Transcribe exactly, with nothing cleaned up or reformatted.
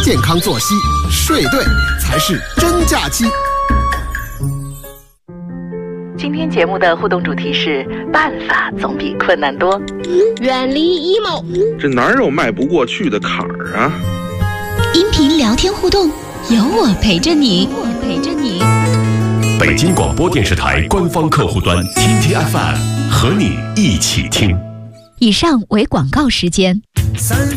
健康作息，睡对才是真假期。 今天节目的互动主题是办法总比困难多。 远离 emo， 这哪有迈不过去的坎儿啊？ 音频聊天互动，有我陪着你，我陪着你。 北京广播电视台官方客户端 T T F M 和你一起听。 以上为广告时间。